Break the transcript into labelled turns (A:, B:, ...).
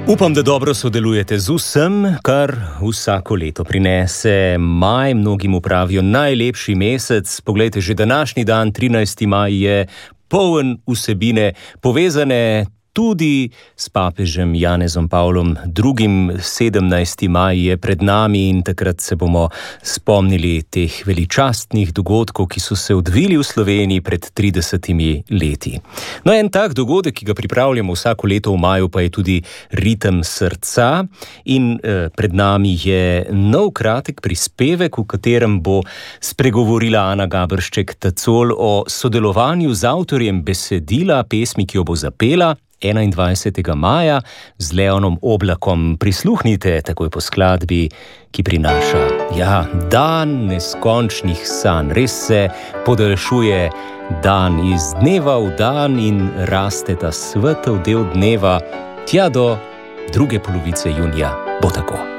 A: Upam, da dobro sodelujete z vsem, kar vsako leto prinese maj. Mnogi mu pravijo najlepši mesec. Poglejte, že današnji dan, 13. maj, je poln vsebine, povezane tudi s papežem Janezom Pavlom II. 17. maj je pred nami in takrat se bomo spomnili teh veličastnih dogodkov, ki so se odvili v Sloveniji pred 30 leti. No, en tak dogodek, ki ga pripravljamo vsako leto v maju, pa je tudi Ritem srca in pred nami je nov kratek prispevek, v katerem bo spregovorila Ana Gaberšček-Tacol o sodelovanju z avtorjem besedila pesmi, ki jo bo zapela 21. maja z Leonom Oblakom. Prisluhnite takoj po skladbi, ki prinaša, dan neskončnih sanj. Res se podaljšuje dan iz dneva v dan in raste ta svetel del dneva tja do druge polovice junija. Bo tako.